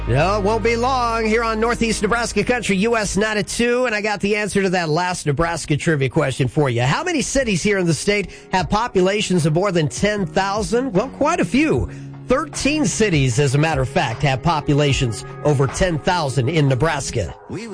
No, it won't be long here on Northeast Nebraska Country, US 9 at 2, and I got the answer to that last Nebraska trivia question for you. How many cities here in the state have populations of more than 10,000? Well, quite a few. 13 cities, as a matter of fact, have populations over 10,000 in Nebraska.